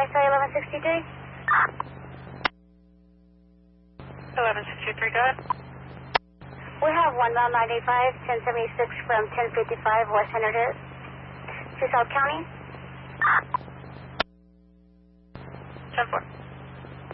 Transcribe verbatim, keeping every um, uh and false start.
I S A eleven sixty-three. eleven sixty-three, go ahead. We have one mile ninety-five, ten seventy-six from ten fifty-five West Henry to South County. ten four.